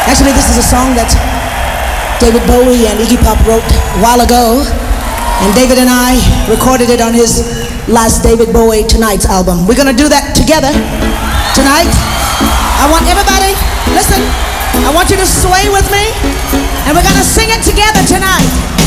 Actually, this is a song that David Bowie and Iggy Pop wrote a while ago, and David and I recorded it on his last David Bowie Tonight's album. We're gonna do that together tonight. I want everybody, listen, I want you to sway with me, and we're gonna sing it together tonight.